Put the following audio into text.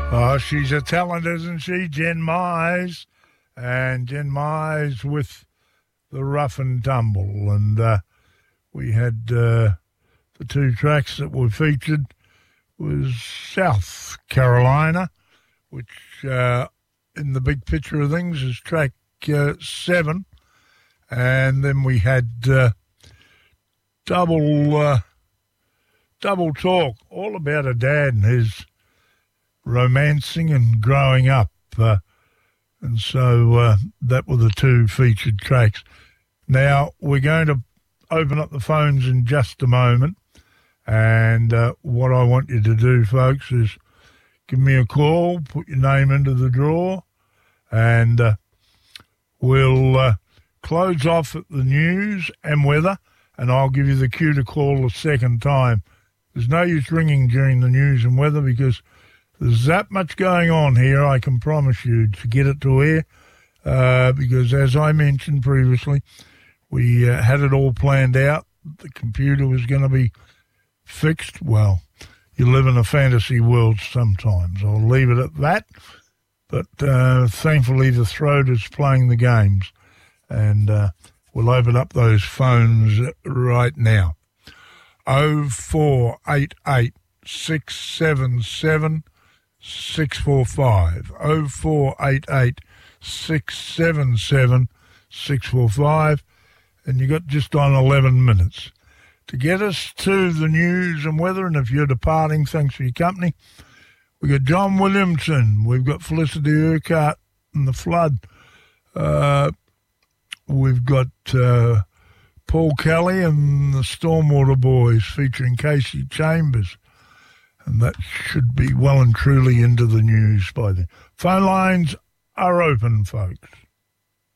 Oh, she's a talent, isn't she? Jen Mize. And Jen Mize with the Rough and Tumble. And we had the two tracks that were featured was South Carolina, which in the big picture of things is track 7. And then we had Double Talk, all about a dad and his romancing and growing up. And so that were the two featured tracks. Now, we're going to open up the phones in just a moment. And what I want you to do, folks, is give me a call, put your name into the draw, and we'll close off at the news and weather, and I'll give you the cue to call a second time. There's no use ringing during the news and weather because there's that much going on here, I can promise you, to get it to air, because as I mentioned previously, we had it all planned out. The computer was going to be fixed. Well, you live in a fantasy world sometimes. I'll leave it at that. But thankfully, the throat is playing the games, and we'll open up those phones right now. 0488 677 645 0488 677 645, and you got just on 11 minutes to get us to the news and weather. And if you're departing, thanks for your company. We got John Williamson, we've got Felicity Urquhart and the flood, we've got Paul Kelly and the Stormwater Boys featuring Casey Chambers. And that should be well and truly into the news by then. Phone lines are open, folks.